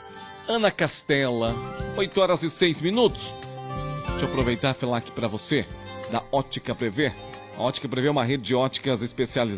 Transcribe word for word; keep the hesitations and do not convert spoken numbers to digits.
Ana Castela, oito horas e seis minutos. Deixa eu aproveitar e falar aqui para você da Ótica Prevê. A Ótica Prevê é uma rede de óticas especializadas